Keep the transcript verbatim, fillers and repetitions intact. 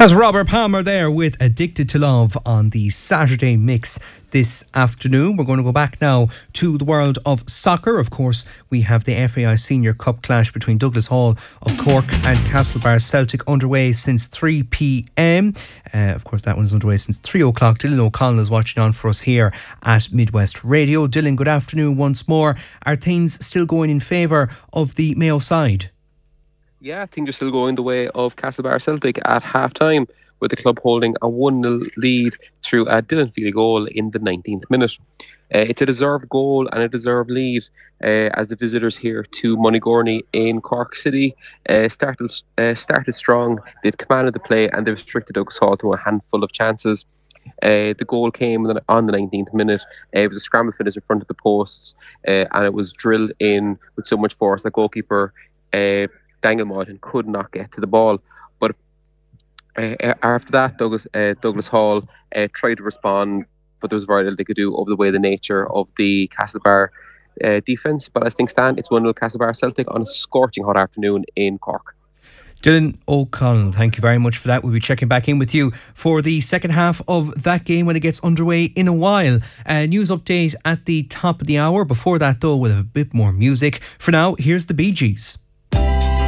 That's Robert Palmer there with Addicted to Love on the Saturday Mix this afternoon. We're going to go back now to the world of soccer. Of course, we have the F A I Senior Cup clash between Douglas Hall of Cork and Castlebar Celtic underway since three p.m. Uh, of course, that one's underway since three o'clock. Dylan O'Connell is watching on for us here at Midwest Radio. Dylan, good afternoon once more. Are things still going in favour of the Mayo side? Yeah, things are still going the way of Castlebar Celtic at half-time, with the club holding a one nil lead through a Dylan Feely goal in the nineteenth minute. Uh, it's a deserved goal and a deserved lead uh, as the visitors here to Moneygorney in Cork City uh, started uh, started strong. They've commanded the play and they've restricted Douglas Hall to a handful of chances. Uh, the goal came on the nineteenth minute. Uh, it was a scramble finish in front of the posts uh, and it was drilled in with so much force that goalkeeper uh, Daniel Martin could not get to the ball. But uh, after that, Douglas uh, Douglas Hall uh, tried to respond, but there was very little they could do over the way the nature of the Castlebar uh, defence. But as things stand, it's one nil Castlebar Celtic on a scorching hot afternoon in Cork. Dylan O'Connell, thank you very much for that. We'll be checking back in with you for the second half of that game when it gets underway in a while. Uh, news update at the top of the hour. Before that, though, we'll have a bit more music. For now, here's the Bee Gees.